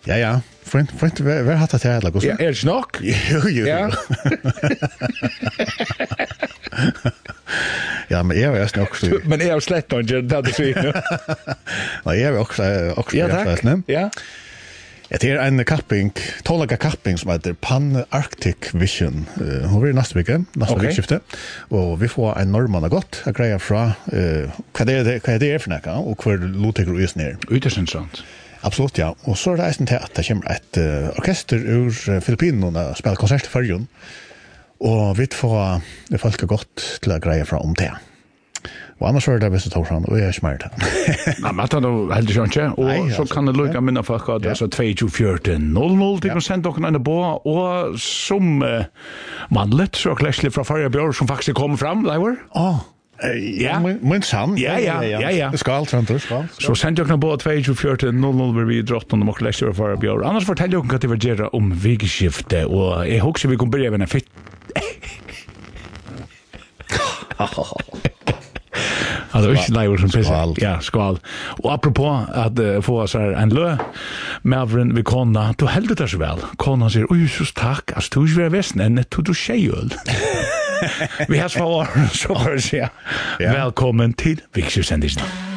Ja. Fint, hva hatt det her, Gustav? Ja, det snakk? Jo. Ja. Ja, men jeg var også Men jeg har slett ikke, det hadde svinn. Nei, jeg var også Ja, takk. Ja. Det er en kapping, tålaga kapping som heter Pan-Arctic Vision. Hun blir neste vikskifte. Og vi får en normann av godt å greie fra hva det er for noe, og hvor lottekker og isen er. Utersensant. Absolutt, ja. Og så er det eisen til at det kommer et orkester ur Filippinen og spiller konsert i Førjun. Og vi får folk godt til å greie fra om det. Og annars var det hvis du tar fram, og jeg er ikke mer til. Nei, men det er heldig ikke. Og så kan det lukke minne folk at det er 22-14-00. De kan sende dere en på. Og som mannlet, så er det fra Farja Bjørn som faktisk kommer fram, Leivor. Ja, min sann. Ja. Skål, skål. Så send dere på 22-14-00 hvor vi drottene må lese fra Farja Bjørn. Annars fortell dere hva det vil gjøre om vikskiftet, og jeg husker vi kan begynne med en fitt. Ja, det var ikke Leivor som pisser. Ja, skål. Og apropos at få oss her en lø, med vi kona, du heldet det så vel. Kona sier, oi, så takk, altså, du ikke vil vesten, enn du tjejøl. Vi har svar, så bare sier, velkommen til Vikskiftsendisen.